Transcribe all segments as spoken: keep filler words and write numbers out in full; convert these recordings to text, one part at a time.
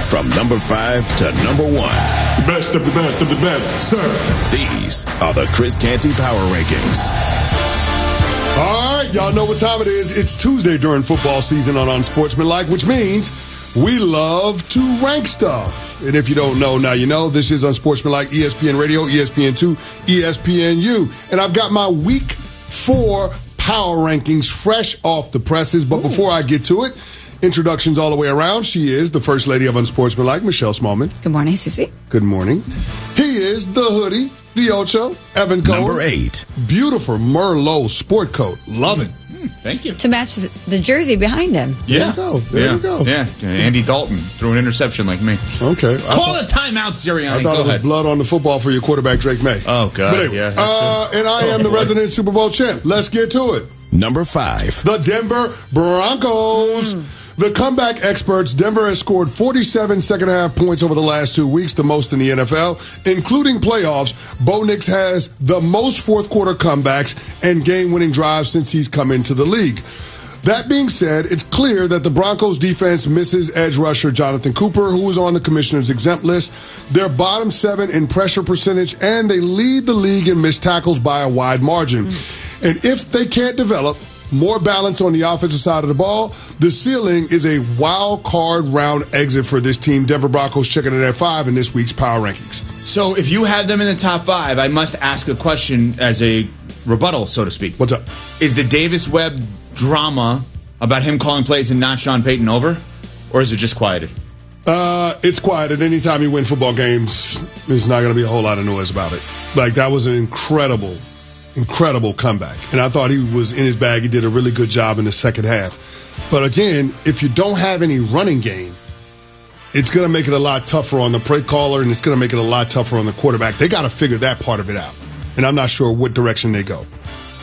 From number five to number one. The best of the best of the best, sir. These are the Chris Canty Power Rankings. All right, y'all know what time it is. It's Tuesday during football season on Unsportsmanlike, which means we love to rank stuff. And if you don't know, now you know. This is Unsportsmanlike, E S P N Radio, E S P N two, E S P N U. And I've got my week four power rankings fresh off the presses. But Ooh. Before I get to it, introductions all the way around. She is the First Lady of Unsportsmanlike, Michelle Smallman. Good morning, Sissy. Good morning. He is the hoodie, the Ocho, Evan Cohen. Number eight. Beautiful Merlot sport coat. Love it. Mm, thank you. To match the jersey behind him. Yeah. There you go. There yeah. you go. Yeah. Andy Dalton threw an interception like me. Okay. Call a timeout, Sirianni. I thought Go it was ahead. blood on the football for your quarterback, Drake May. Oh, God. But anyway, yeah, uh, and I am oh, the boy. resident Super Bowl champ. Let's get to it. Number five. The Denver Broncos. Mm. The comeback experts, Denver has scored forty-seven second-half points over the last two weeks, the most in the N F L, including playoffs. Bo Nix has the most fourth-quarter comebacks and game-winning drives since he's come into the league. That being said, it's clear that the Broncos defense misses edge rusher Jonathan Cooper, who is on the commissioner's exempt list. They're bottom seven in pressure percentage, and they lead the league in missed tackles by a wide margin. Mm. And if they can't develop more balance on the offensive side of the ball, the ceiling is a wild card round exit for this team. Denver Broncos checking in at five in this week's power rankings. So if you have them in the top five, I must ask a question as a rebuttal, so to speak. What's up? Is the Davis Webb drama about him calling plays and not Sean Payton over? Or is it just quieted? Uh, it's quieted. Anytime you win football games, there's not going to be a whole lot of noise about it. Like, that was an incredible Incredible comeback. And I thought he was in his bag. He did a really good job in the second half. But again, if you don't have any running game, it's going to make it a lot tougher on the play caller, and it's going to make it a lot tougher on the quarterback. They got to figure that part of it out. And I'm not sure what direction they go.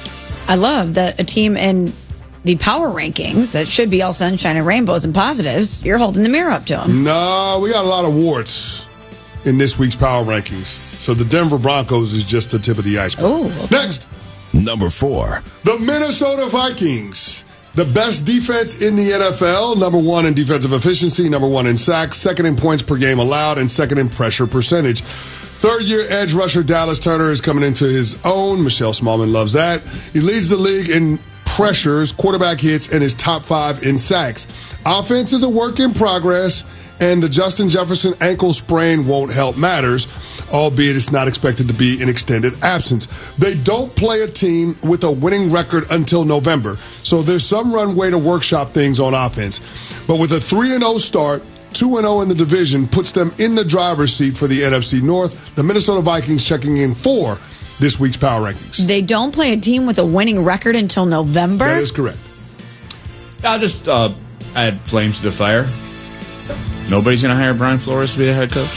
I love that a team in the power rankings that should be all sunshine and rainbows and positives, you're holding the mirror up to them. No, we got a lot of warts in this week's power rankings. So the Denver Broncos is just the tip of the iceberg. Oh, okay. Next. Number four. The Minnesota Vikings. The best defense in the N F L. Number one in defensive efficiency. Number one in sacks. Second in points per game allowed. And second in pressure percentage. Third-year edge rusher Dallas Turner is coming into his own. Michelle Smallman loves that. He leads the league in pressures, quarterback hits, and is top five in sacks. Offense is a work in progress. And the Justin Jefferson ankle sprain won't help matters, albeit it's not expected to be an extended absence. They don't play a team with a winning record until November, so there's some runway to workshop things on offense. But with a three and oh start, two and oh in the division puts them in the driver's seat for the N F C North. The Minnesota Vikings checking in for this week's power rankings. They don't play a team with a winning record until November? That is correct. I'll just uh, add flames to the fire. Nobody's going to hire Brian Flores to be the head coach.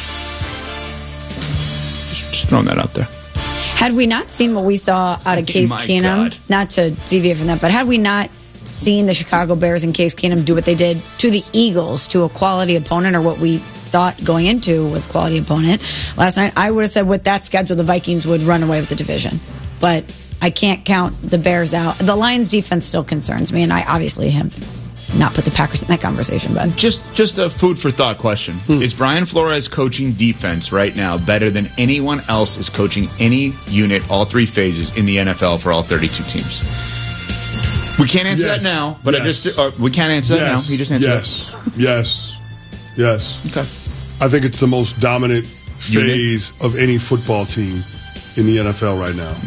Just, just throwing that out there. Had we not seen what we saw out of Case My Keenum, God. not to deviate from that, but had we not seen the Chicago Bears and Case Keenum do what they did to the Eagles, to a quality opponent, or what we thought going into was a quality opponent last night, I would have said with that schedule, the Vikings would run away with the division. But I can't count the Bears out. The Lions defense still concerns me, and I obviously have not put the Packers in that conversation. But Just just a food for thought question. Hmm. Is Brian Flores coaching defense right now better than anyone else is coaching any unit, all three phases in the N F L for all thirty-two teams? We can't answer Yes. that now, but Yes. I just uh, we can't answer that Yes. now. He just answered yes. Yes. Yes. that. Okay. I think it's the most dominant Unit. phase of any football team in the N F L right now.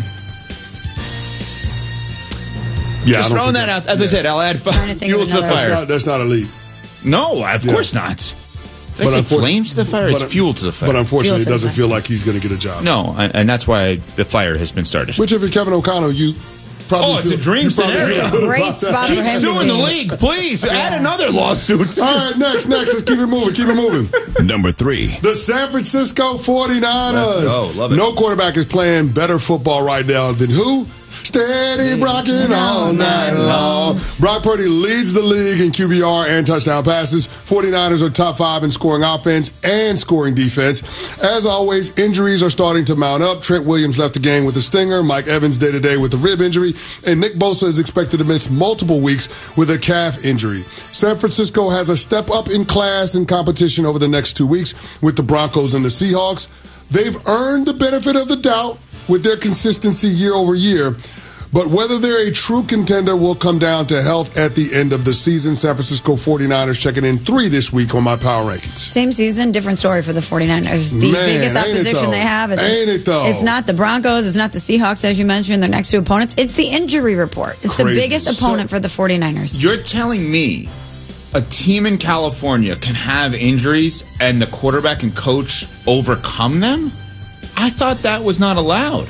Yeah, Just I don't throwing think that out. As I said, I'll add Trying to think fuel of to the another- That's fire. not, that's not elite. No, of Yeah. course not. Did I But say unfor- flames to the fire? It's but- fuel to the fire. But unfortunately, it Fuel to the doesn't fire. feel like he's going to get a job. no, and, and that's why the fire has been started. Which, if you're Kevin O'Connell, you probably Oh, it's feel- a dream you probably scenario. feel It's a good great about that. spot for Keep him. suing the league, please. Add another lawsuit. All right, next, next. Let's keep it moving. Keep it moving. Number three. The San Francisco forty-niners. Let's go. Love it. No quarterback is playing better football right now than who? Steady Brocking all night long. Brock Purdy leads the league in Q B R and touchdown passes. forty-niners are top five in scoring offense and scoring defense. As always, injuries are starting to mount up. Trent Williams left the game with a stinger. Mike Evans day-to-day with a rib injury. And Nick Bosa is expected to miss multiple weeks with a calf injury. San Francisco has a step up in class and competition over the next two weeks with the Broncos and the Seahawks. They've earned the benefit of the doubt with their consistency year over year, but whether they're a true contender will come down to health at the end of the season. San Francisco forty-niners checking in three this week on my power rankings. Same season, different story for the forty-niners. The Man, biggest ain't it opposition though? they have. It's, Ain't it though? It's not the Broncos, it's not the Seahawks, as you mentioned, their next two opponents. It's the injury report. It's Crazy. the biggest opponent So- for the forty-niners. You're telling me a team in California can have injuries and the quarterback and coach overcome them? I thought that was not allowed.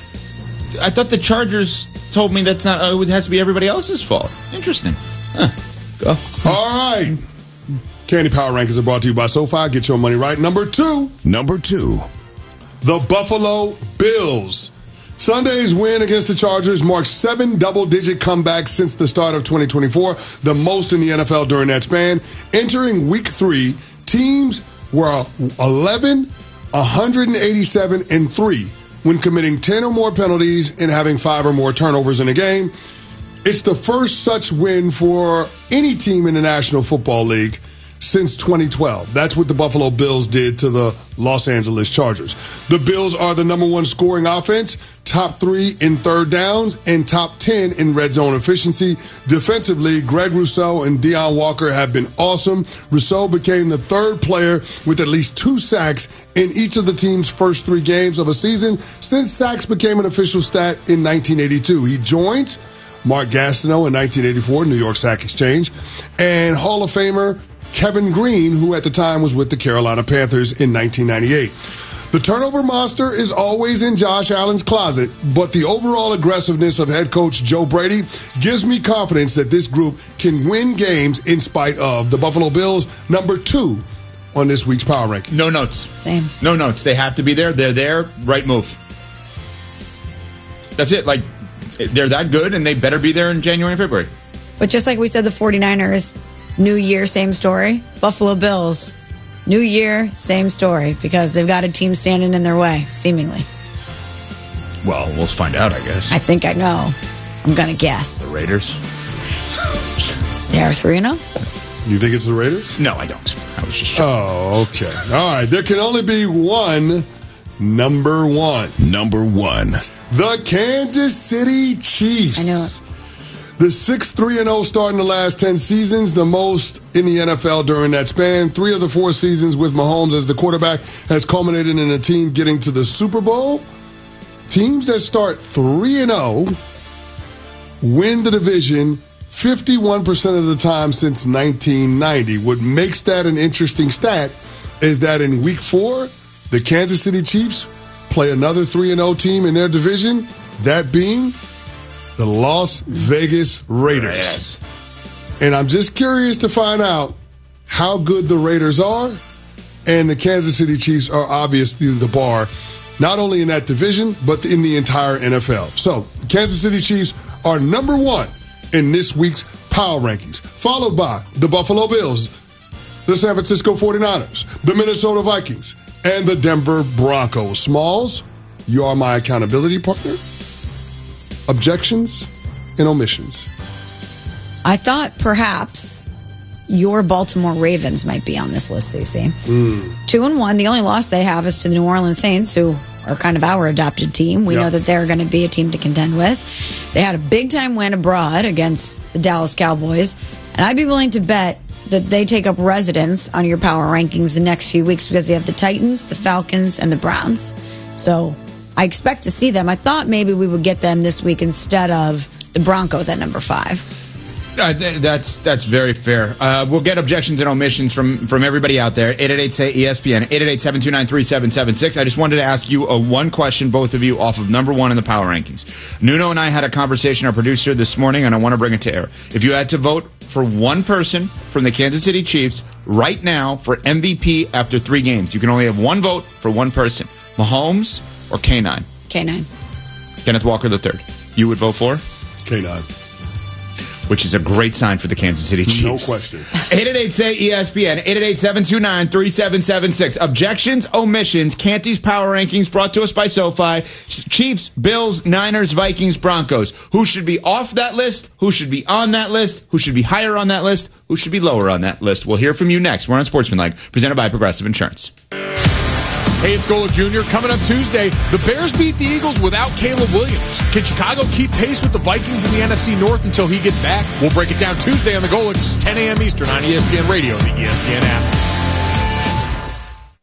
I thought the Chargers told me that's not. Uh, it has to be everybody else's fault. Interesting. Huh. Go. All right. Candy Power Rankings are brought to you by SoFi. Get your money right. Number two, Number two. the Buffalo Bills. Sunday's win against the Chargers marks seven double-digit comebacks since the start of twenty twenty-four, the most in the N F L during that span. Entering week three, teams were eleven, one eighty-seven, and three when committing ten or more penalties and having five or more turnovers in a game. It's the first such win for any team in the National Football League since twenty twelve. That's what the Buffalo Bills did to the Los Angeles Chargers. The Bills are the number one scoring offense, top three in third downs, and top ten in red zone efficiency. Defensively, Greg Rousseau and Deion Walker have been awesome. Rousseau became the third player with at least two sacks in each of the team's first three games of a season since sacks became an official stat in nineteen eighty-two. He joins Mark Gastineau in nineteen eighty-four, New York Sack Exchange, and Hall of Famer Kevin Green, who at the time was with the Carolina Panthers in nineteen ninety-eight. The turnover monster is always in Josh Allen's closet, but the overall aggressiveness of head coach Joe Brady gives me confidence that this group can win games in spite of. The Buffalo Bills, number two on this week's Power Ranking. No notes. Same. No notes. They have to be there. They're there. Right move. That's it. Like, they're that good, and they better be there in January and February. But just like we said, the forty-niners, new year, same story. Buffalo Bills, new year, same story, because they've got a team standing in their way, seemingly. Well, we'll find out, I guess. I think I know. I'm going to guess. The Raiders? They are three and oh? You think it's the Raiders? No, I don't. I was just joking. Oh, okay. All right. There can only be one number one. Number one. The Kansas City Chiefs. I knew it. The six three and oh start in the last ten seasons, the most in the N F L during that span. Three of the four seasons with Mahomes as the quarterback has culminated in a team getting to the Super Bowl. Teams that start three and oh win the division fifty-one percent of the time since nineteen ninety. What makes that an interesting stat is that in week four, the Kansas City Chiefs play another three and oh team in their division, that being the Las Vegas Raiders. Yes. And I'm just curious to find out how good the Raiders are. And the Kansas City Chiefs are obviously the bar, not only in that division, but in the entire N F L. So, Kansas City Chiefs are number one in this week's Power Rankings, followed by the Buffalo Bills, the San Francisco forty-niners, the Minnesota Vikings, and the Denver Broncos. Smalls, you are my accountability partner. Objections and omissions. I thought perhaps your Baltimore Ravens might be on this list, Cece. Mm. Two and one. The only loss they have is to the New Orleans Saints, who are kind of our adopted team. We Yep. know that they're going to be a team to contend with. They had a big-time win abroad against the Dallas Cowboys, and I'd be willing to bet that they take up residence on your power rankings the next few weeks because they have the Titans, the Falcons, and the Browns. So I expect to see them. I thought maybe we would get them this week instead of the Broncos at number five. Uh, th- that's that's very fair. Uh, we'll get objections and omissions from, from everybody out there. eight eight eight, say E S P N, eight eight eight, seven two nine, three seven seven six. I just wanted to ask you a one question, both of you, off of number one in the power rankings. Nuno and I had a conversation, our producer, this morning, and I want to bring it to air. If you had to vote for one person from the Kansas City Chiefs right now for M V P after three games, you can only have one vote for one person. Mahomes or K nine? K nine. Kenneth Walker the third. you would vote for? K nine. Which is a great sign for the Kansas City Chiefs. No question. eight eight eight, say E S P N, eight eight eight, seven two nine, three seven seven six. Objections, omissions, Canty's Power Rankings brought to us by SoFi. Chiefs, Bills, Niners, Vikings, Broncos. Who should be off that list? Who should be on that list? Who should be higher on that list? Who should be lower on that list? We'll hear from you next. We're on Sportsmanlike, presented by Progressive Insurance. Hey, it's Golic Junior Coming up Tuesday, the Bears beat the Eagles without Caleb Williams. Can Chicago keep pace with the Vikings in the N F C North until he gets back? We'll break it down Tuesday on the Golics, ten a.m. Eastern on E S P N Radio and the E S P N app.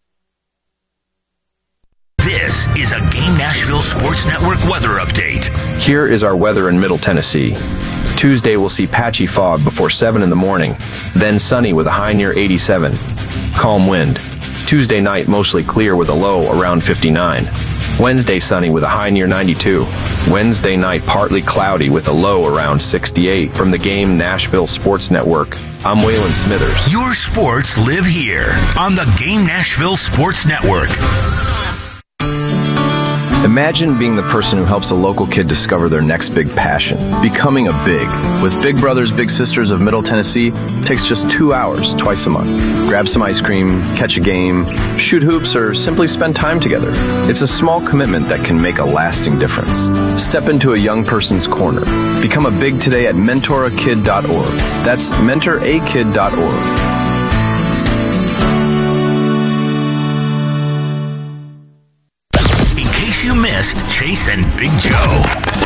This is a Game Nashville Sports Network weather update. Here is our weather in Middle Tennessee. Tuesday will see patchy fog before seven in the morning, then sunny with a high near eighty-seven. Calm wind. Tuesday night mostly clear with a low around fifty-nine. Wednesday sunny with a high near ninety-two. Wednesday night partly cloudy with a low around sixty-eight. From the Game Nashville Sports Network, I'm Waylon Smithers. Your sports live here on the Game Nashville Sports Network. Imagine being the person who helps a local kid discover their next big passion, becoming a big. With Big Brothers Big Sisters of Middle Tennessee, it takes just two hours twice a month. Grab some ice cream, catch a game, shoot hoops, or simply spend time together. It's a small commitment that can make a lasting difference. Step into a young person's corner. Become a big today at mentor a kid dot org. That's mentor a kid dot org. You missed Chase and Big Joe.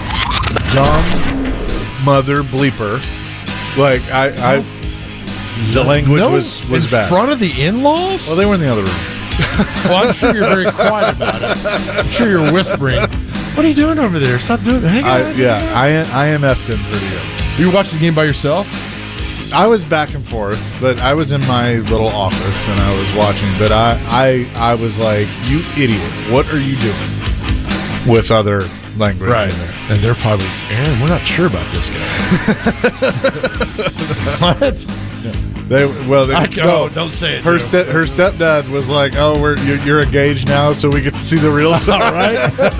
Dumb mother bleeper. Like I, I the language no, was was in bad. In front of the in-laws? Well, they were in the other room. Well, I'm sure you're very quiet about it. I'm sure you're whispering. What are you doing over there? Stop doing that. I, yeah, I am, I am effed in pretty good. You were watching the game by yourself? I was back and forth, but I was in my little office and I was watching. But I, I, I was like, "You idiot! What are you doing?" With other language, right? In there. And they're probably, Aaron, we're not sure about this guy. What? Yeah. They well, they, I, no, oh, don't say it. Her ste- her stepdad was like, "Oh, we're you're, you're engaged now, so we get to see the real side." All right.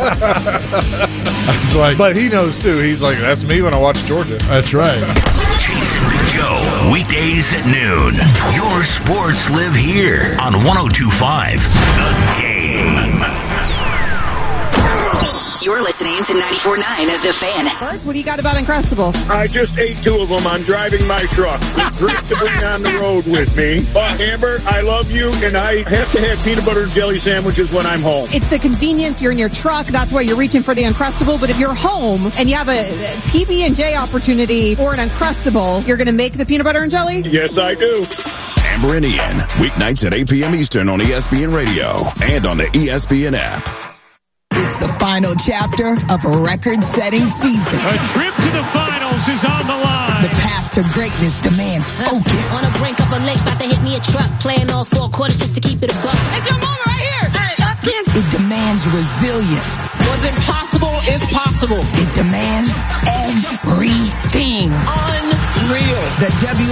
I was like, but he knows too. He's like, "That's me when I watch Georgia." That's right. Chase and Big Joe, weekdays at noon. Your sports live here on one oh two point five The Game. You're listening to ninety-four point nine of The Fan. Bert, what do you got about Uncrustables? I just ate two of them. I'm driving my truck. It's great to bring on the road with me. But, Amber, I love you, and I have to have peanut butter and jelly sandwiches when I'm home. It's the convenience. You're in your truck. That's why you're reaching for the Uncrustable. But if you're home and you have a P B and J opportunity or an Uncrustable, you're going to make the peanut butter and jelly? Yes, I do. Amber and Ian, weeknights at eight p.m. Eastern on E S P N Radio and on the E S P N app. It's the final chapter of a record-setting season. A trip to the finals is on the line. The path to greatness demands focus. On the brink of a lake, about to hit me a truck. Playing all four quarters just to keep it a buck. It's your moment right here. Hey, I can't. It demands resilience. What's impossible is possible. It demands everything. Unreal. The W